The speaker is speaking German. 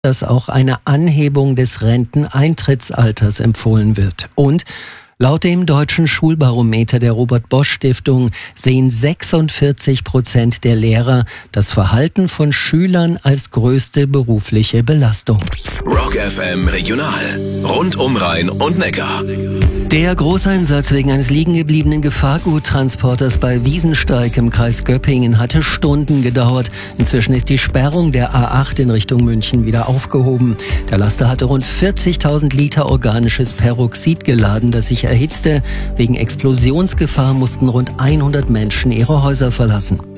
dass auch eine Anhebung des Renteneintrittsalters empfohlen wird. Und laut dem Deutschen Schulbarometer der Robert-Bosch-Stiftung sehen 46% der Lehrer das Verhalten von Schülern als größte berufliche Belastung. Rock FM Regional. Rund um Rhein und Neckar. Der Großeinsatz wegen eines liegengebliebenen Gefahrguttransporters bei Wiesensteig im Kreis Göppingen hatte Stunden gedauert. Inzwischen ist die Sperrung der A8 in Richtung München wieder aufgehoben. Der Laster hatte rund 40.000 Liter organisches Peroxid geladen, das sich erhitzte. Wegen Explosionsgefahr mussten rund 100 Menschen ihre Häuser verlassen.